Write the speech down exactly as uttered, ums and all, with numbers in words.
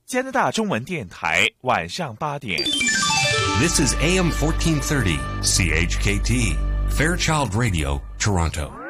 加拿大中文电台晚上八点。 This is A M fourteen thirty, C H K T, Fairchild Radio, Toronto.